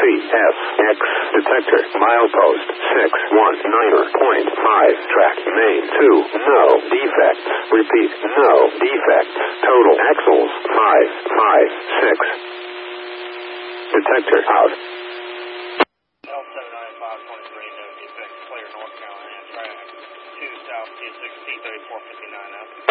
CSX detector, milepost 619.5, track main 2, no defects. Repeat, no defects. Total axles 556. Detector out. L795.3, no defects, clear North Carolina track 2 South 216, 3459 up.